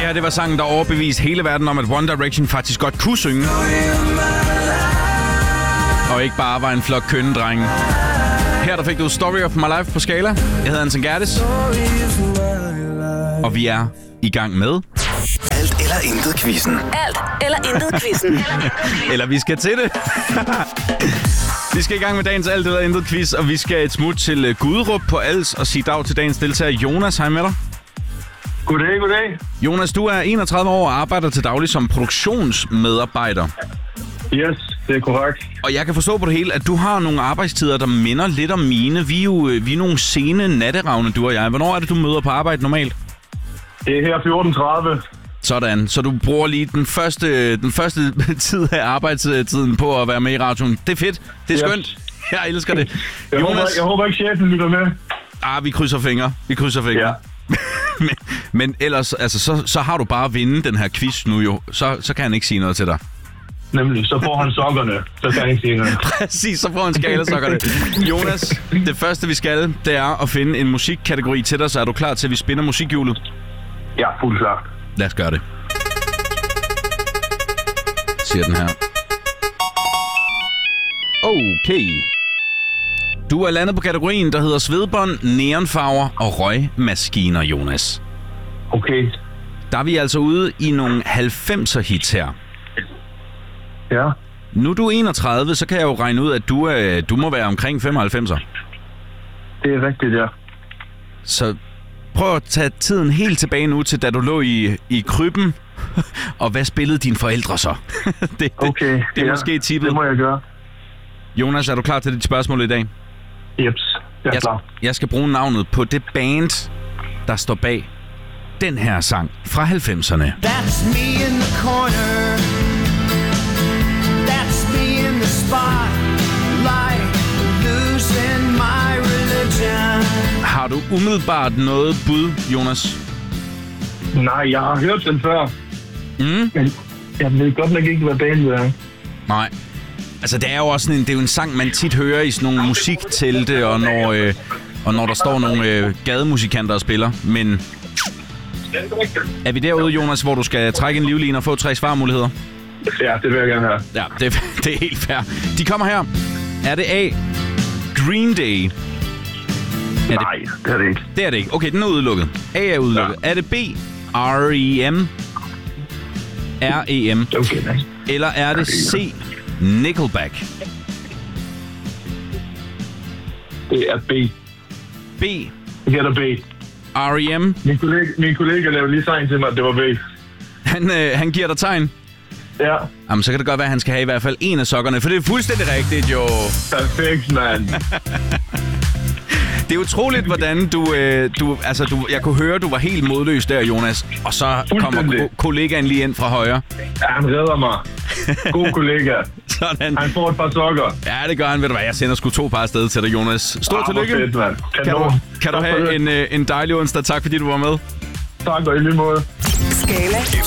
her, det var sangen, der overbeviste hele verden om, at One Direction faktisk godt kunne synge. Og ikke bare var en flok kønnedrenge. Her der fik du Story of My Life på Skala. Jeg hedder Anton Gerdes. Og vi er i gang med... Alt eller intet quizzen. Alt eller intet quizzen. Eller vi skal til det. Vi skal i gang med dagens Alt eller intet quiz, og vi skal et smut til Guderup på Als og sige dag til dagens deltager. Jonas, hej med dig. Goddag. Jonas, du er 31 år og arbejder til daglig som produktionsmedarbejder. Yes, det er korrekt. Og jeg kan forstå på det hele, at du har nogle arbejdstider, der minder lidt om mine. Vi er nogle sene natteravne, du og jeg. Hvornår er det, du møder på arbejde normalt? Det er her 14.30. Sådan, så du bruger lige den første tid af arbejdstiden på at være med i radioen. Det er fedt, det er skønt. Jeg elsker det. Jeg håber ikke, chefen lytter med. Vi krydser fingre. Ja. men ellers, altså, så har du bare at vinde den her quiz nu jo. Så kan han ikke sige noget til dig. Nemlig, så får han sokkerne. Så kan han ikke sige noget. Præcis, så får han skalasokkerne. Jonas, det første vi skal, det er at finde en musikkategori til dig. Så er du klar til, at vi spinner musikhjulet? Ja, fuldt klar. Lad os gøre det. Siger den her. Okay. Du er landet på kategorien, der hedder svedbånd, neonfarver og røgmaskiner, Jonas. Okay. Der er vi altså ude i nogle 90'er hits her. Ja. Nu er du 31, så kan jeg jo regne ud, at du må være omkring 95'er. Det er rigtigt, ja. Så prøv at tage tiden helt tilbage nu til, da du lå i krybben. Og hvad spillede dine forældre så? det er måske tippet. Det må jeg gøre. Jonas, er du klar til dit spørgsmål i dag? Jeps, jeg er klar. Jeg skal bruge navnet på det band, der står bag den her sang fra 90'erne. That's me in the corner. That's me in the spotlight. Losing my religion. Har du umiddelbart noget bud, Jonas? Nej, jeg har hørt den før. Men jeg ved godt nok ikke, hvad bandet er. Nej. Altså, det er jo også det er jo en sang, man tit hører i sådan nogle musiktelte, og når der står nogle gademusikanter og spiller. Men er vi derude, Jonas, hvor du skal trække en livline og få 3 svarmuligheder? Ja, det vil jeg gerne have. Ja, det er helt fair. De kommer her. Er det A, Green Day? Nej, det er det ikke. Det er det ikke. Okay, den er udelukket. A er udelukket. Ja. Er det B, R.E.M.? R.E.M. Okay, nice. Eller er det C, Nickelback? Det er B. B. Jeg gætter B. R.E.M. Min kollega lavede lige tegn til mig, at det var B. Han giver dig tegn? Ja. Jamen, så kan det godt være, at han skal have i hvert fald en af sokkerne, for det er fuldstændig rigtigt, jo. Perfekt, mand. Det er utroligt, hvordan jeg kunne høre, at du var helt modløs der, Jonas. Og så kommer kollegaen lige ind fra højre. Ja, han redder mig. God kollega. Sådan. Han får et par sokker. Ja, det gør han. Ved du hvad, jeg sender sgu 2 par afsted til dig, Jonas. Stort tillykke. Fedt, mand. Kan du have en dejlig onsdag. Tak, fordi du var med. Tak, og i lige måde. Skala.